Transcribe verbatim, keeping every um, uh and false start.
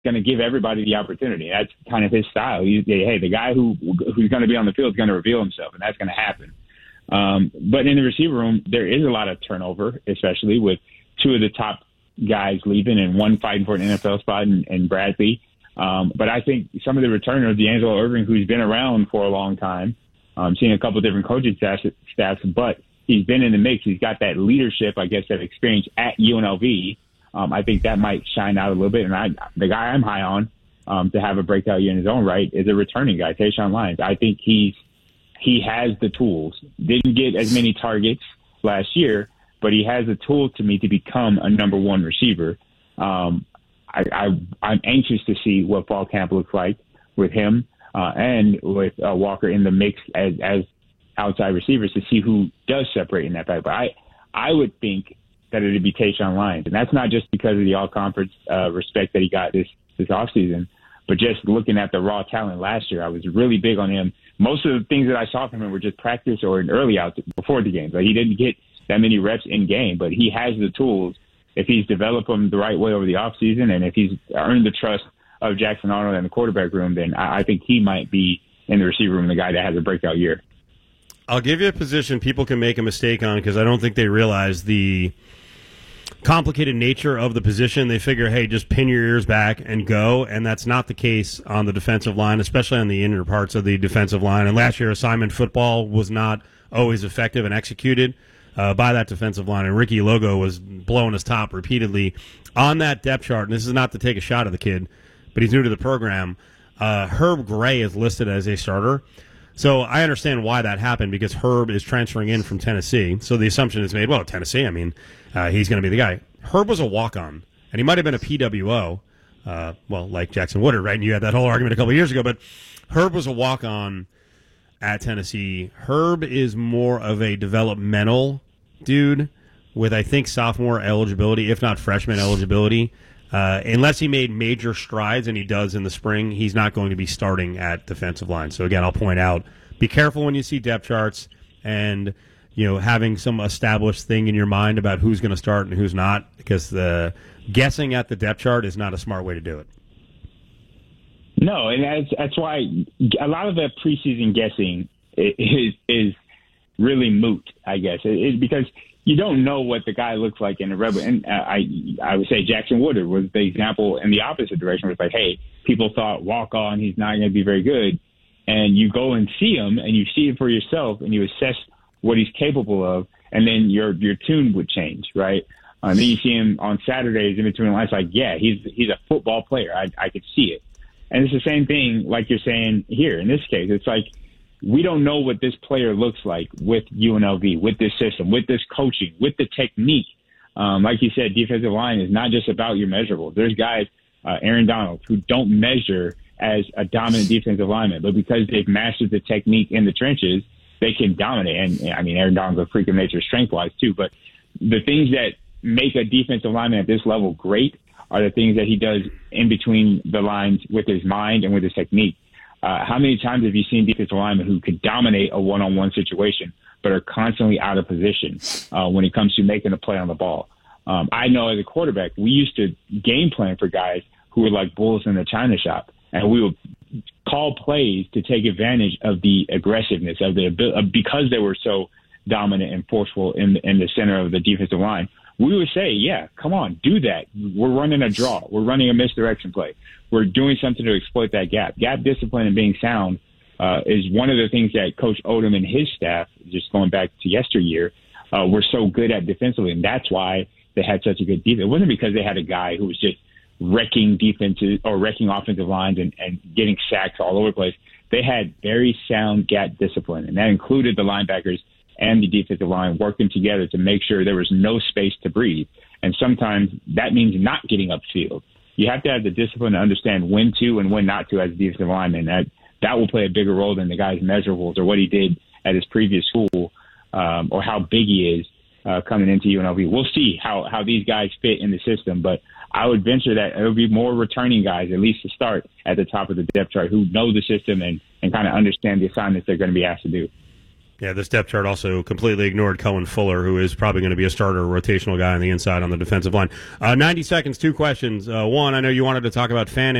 going to give everybody the opportunity. That's kind of his style. He's, hey, the guy who who's going to be on the field is going to reveal himself, and that's going to happen. Um, but in the receiver room, there is a lot of turnover, especially with two of the top guys leaving and one fighting for an N F L spot in, in Bradley. Um, but I think some of the returners, D'Angelo Irving, who's been around for a long time, um, seen a couple of different coaching staffs, staffs, but he's been in the mix. He's got that leadership, I guess, that experience at U N L V. Um, I think that might shine out a little bit. And I, the guy I'm high on um, to have a breakout year in his own right is a returning guy, Tayshaun Lyons. I think he's he has the tools. Didn't get as many targets last year, but he has the tools to me to become a number one receiver. Um, I, I, I'm anxious to see what fall camp looks like with him uh, and with uh, Walker in the mix as, as outside receivers to see who does separate in that back. But I, I would think that it would be Tayshaun Lyons. And that's not just because of the all-conference uh, respect that he got this, this offseason, but just looking at the raw talent last year, I was really big on him. Most of the things that I saw from him were just practice or in early out before the games. Like, he didn't get that many reps in game, but he has the tools if he's developed them the right way over the offseason, and if he's earned the trust of Jackson Arnold and the quarterback room, then I, I think he might be in the receiver room the guy that has a breakout year. I'll give you a position people can make a mistake on because I don't think they realize the complicated nature of the position. They figure, hey, just pin your ears back and go, and that's not the case on the defensive line, especially on the inner parts of the defensive line. And last year, assignment football was not always effective and executed Uh, by that defensive line, and Ricky Logo was blowing his top repeatedly on that depth chart. And this is not to take a shot at the kid, but he's new to the program. Uh, Herb Gray is listed as a starter, so I understand why that happened because Herb is transferring in from Tennessee. So the assumption is made, well, Tennessee, I mean, uh, he's going to be the guy. Herb was a walk-on, and he might have been a P W O, uh, well, like Jackson Woodard, right? And you had that whole argument a couple of years ago, but Herb was a walk-on at Tennessee. Herb is more of a developmental dude with, I think, sophomore eligibility, if not freshman eligibility. Uh, unless he made major strides, and he does in the spring, he's not going to be starting at defensive line. So, again, I'll point out, be careful when you see depth charts and, you know, having some established thing in your mind about who's going to start and who's not, because the guessing at the depth chart is not a smart way to do it. No, and that's that's why a lot of the preseason guessing is is really moot, I guess, it, it, because you don't know what the guy looks like in the Rebel. And uh, I I would say Jackson Woodard was the example in the opposite direction. It was like, hey, people thought walk on, he's not going to be very good, and you go and see him and you see it for yourself and you assess what he's capable of, and then your your tune would change, right? Uh, and then you see him on Saturdays in between the lines, like, yeah, he's he's a football player. I I could see it. And it's the same thing like you're saying here in this case. It's like we don't know what this player looks like with U N L V, with this system, with this coaching, with the technique. Um, like you said, defensive line is not just about your measurables. There's guys, uh, Aaron Donald, who don't measure as a dominant defensive lineman, but because they've mastered the technique in the trenches, they can dominate. And, I mean, Aaron Donald's a freak of nature strength-wise too, but the things that make a defensive lineman at this level great are the things that he does in between the lines with his mind and with his technique. Uh, how many times have you seen defensive linemen who could dominate a one-on-one situation but are constantly out of position uh, when it comes to making a play on the ball? Um, I know as a quarterback, we used to game plan for guys who were like bulls in the china shop, and we would call plays to take advantage of the aggressiveness of the ability, because they were so dominant and forceful in, in the center of the defensive line. We would say, yeah, come on, do that. We're running a draw. We're running a misdirection play. We're doing something to exploit that gap. Gap discipline and being sound uh, is one of the things that Coach Odom and his staff, just going back to yesteryear, uh, were so good at defensively. And that's why they had such a good defense. It wasn't because they had a guy who was just wrecking defenses or wrecking offensive lines and, and getting sacks all over the place. They had very sound gap discipline, and that included the linebackers and the defensive line working together to make sure there was no space to breathe. And sometimes that means not getting upfield. You have to have the discipline to understand when to and when not to as a defensive lineman. That that will play a bigger role than the guy's measurables or what he did at his previous school um, or how big he is uh, coming into U N L V. We'll see how, how these guys fit in the system, but I would venture that it would be more returning guys, at least to start at the top of the depth chart, who know the system and, and kind of understand the assignments they're going to be asked to do. Yeah, this depth chart also completely ignored Cohen Fuller, who is probably going to be a starter, rotational guy on the inside on the defensive line. Uh, ninety seconds, two questions. Uh, one, I know you wanted to talk about fan